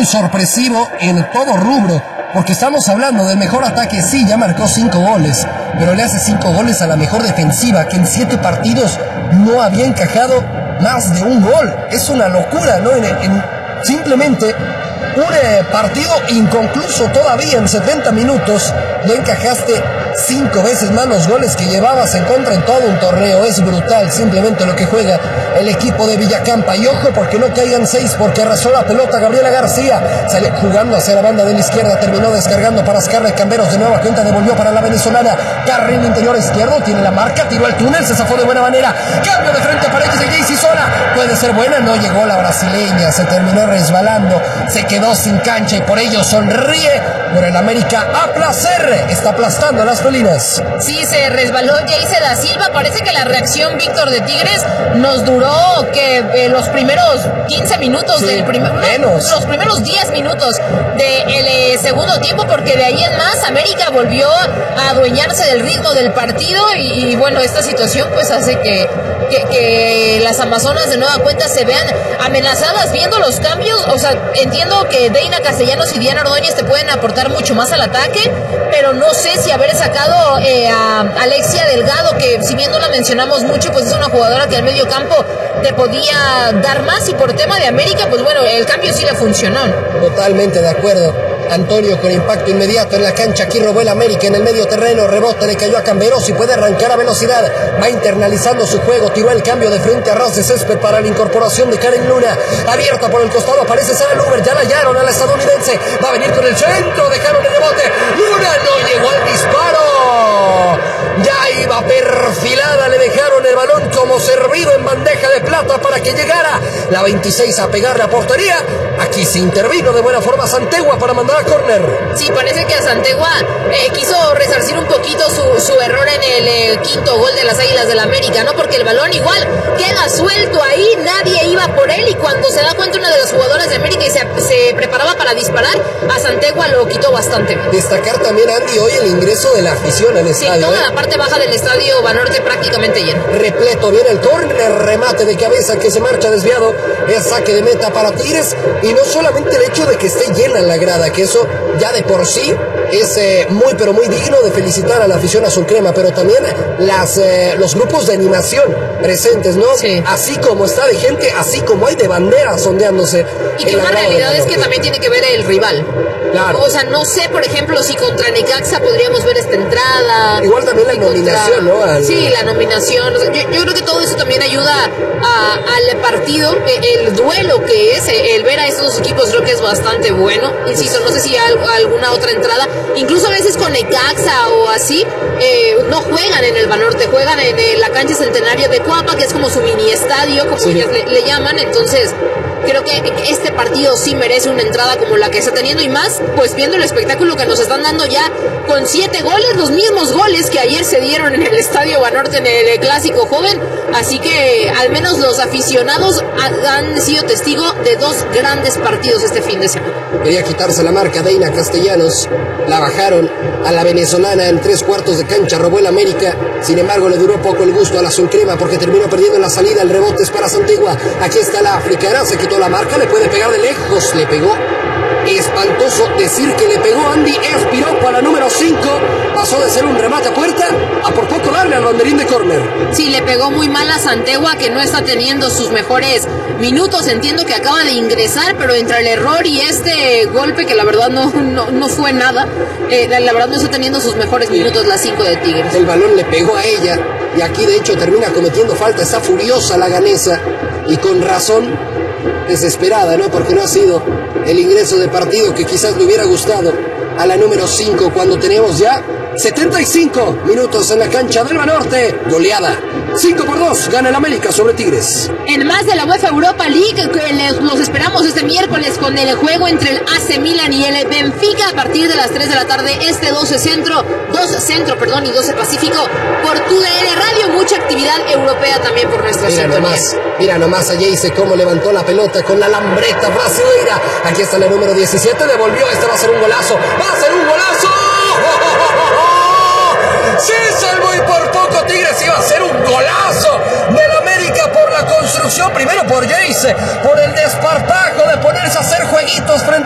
sorpresivo en todo rubro, porque estamos hablando del mejor ataque. Sí, ya marcó 5 goles, pero le hace 5 goles a la mejor defensiva, que en 7 partidos no había encajado más de un gol. Es una locura, ¿no? Simplemente un partido inconcluso todavía en 70 minutos, no encajaste 5 veces más los goles que llevabas en contra en todo un torneo. Es brutal simplemente lo que juega el equipo de Villacampa. Y ojo, porque no caigan 6, porque arrasó la pelota Gabriela García. Salió jugando hacia la banda de la izquierda, terminó descargando para Scarlett Camberos. De nueva cuenta devolvió para la venezolana. Carril interior izquierdo, tiene la marca, tiró al túnel, se zafó de buena manera. Cambio de frente para Paredes de Jaycee Sola. Puede ser buena, no llegó la brasileña, se terminó resbalando, se quedó sin cancha y por ello sonríe. Pero el América a placer está aplastando a las felinas. Sí, se resbaló Jayce da Silva. Parece que la reacción, Víctor, de Tigres nos duró que los primeros 15 minutos sí, del los primeros 10 minutos del segundo tiempo, porque de ahí en más América volvió a adueñarse del ritmo del partido y bueno, esta situación pues hace que las amazonas de nueva cuenta se vean amenazadas viendo los cambios. O sea, entiendo que Deina Castellanos y Diana Ordóñez te pueden aportar mucho más al ataque, pero no sé si haber sacado a Alexia Delgado, que si bien no la mencionamos mucho, pues es una jugadora que al medio campo te podía dar más, y por tema de América, pues bueno, el cambio sí le funcionó. Totalmente de acuerdo. Antonio con impacto inmediato en la cancha, aquí robó el América en el medio terreno, rebote, le cayó a Camberos y puede arrancar a velocidad, va internalizando su juego, tiró el cambio de frente a ras de césped para la incorporación de Karen Luna, abierta por el costado, aparece Sara Luber, ya la hallaron a la estadounidense, va a venir con el centro, dejaron el rebote, Luna no llegó al disparo, ya iba perfilada, le dejaron el balón como servido en bandeja de plata para que llegara la 26 a pegarle a portería. Aquí se intervino de buena forma Santegua para mandar a córner. Sí, parece que a Santegua quiso resarcir un poquito su error en el quinto gol de las Águilas del América, ¿no? Porque el balón igual queda suelto ahí, nadie iba por él, y cuando se da cuenta una de las jugadoras de América y se preparaba para disparar, a Santegua lo quitó bastante. Destacar también, Andy, hoy el ingreso de la afición al estadio. Sí, toda la parte baja del estadio Banorte prácticamente lleno. Repleto, viene el córner, remate de cabeza que se marcha desviado, es saque de meta para Tigres. Y no solamente el hecho de que esté llena la grada, que eso ya de por sí es muy pero muy digno de felicitar a la afición azul crema, pero también los grupos de animación presentes, ¿no? Sí. Así como está de gente, así como hay de banderas ondeándose. Y que una realidad es que también tiene que ver el rival. Claro. O sea, no sé, por ejemplo, si contra Necaxa podríamos ver esta entrada. Igual también la nominación, ¿no? Sí, la nominación. O sea, yo creo que todo eso también ayuda al partido. El duelo que es, el ver a estos dos equipos, creo que es bastante bueno. Insisto, no sé si hay alguna otra entrada. Incluso a veces con Necaxa o así, no juegan en el Banorte, juegan en la cancha centenaria de Coapa, que es como su mini estadio, como ellas le llaman. Entonces, creo que este partido sí merece una entrada como la que está teniendo, y más pues viendo el espectáculo que nos están dando ya con 7 goles, los mismos goles que ayer se dieron en el Estadio Banorte en el Clásico Joven. Así que al menos los aficionados han sido testigo de 2 grandes partidos este fin de semana. Quería quitarse la marca Deina Castellanos, la bajaron a la venezolana en 3/4 de cancha, robó el América. Sin embargo, le duró poco el gusto a la azul crema porque terminó perdiendo en la salida. El rebote es para Santegua, aquí está la africana, se quitó la marca, le puede pegar de lejos, le pegó. Espantoso decir que le pegó Andy, es piropo a la número 5, pasó de ser un remate a puerta a por poco darle al banderín de córner. Sí, le pegó muy mal a Santegua, que no está teniendo sus mejores minutos. Entiendo que acaba de ingresar, pero entre el error y este golpe, que la verdad no fue nada, la verdad no está teniendo sus mejores minutos la 5 de Tigres. El balón le pegó a ella y aquí de hecho termina cometiendo falta, está furiosa la ganesa y con razón, desesperada, ¿no? Porque no ha sido el ingreso de partido que quizás le hubiera gustado a la número 5 cuando tenemos ya 75 minutos en la cancha del Banorte. Goleada 5-2, gana el América sobre Tigres. En más de la UEFA Europa League, los esperamos este miércoles con el juego entre el AC Milan y el Benfica a partir de las 3 de la tarde, 12 centro y 12 pacífico por TUDN Radio. Mucha actividad europea también por nuestra sintonía. Mira nomás a Jayce cómo levantó la pelota con la lambreta brasileira. Aquí está la número 17, devolvió, este va a ser un golazo, va a ser un golazo. Sí, salvo y por poco Tigres iba a ser un golazo del América por la construcción, primero por Jayce, por el desparpajo de ponerse a hacer jueguitos frente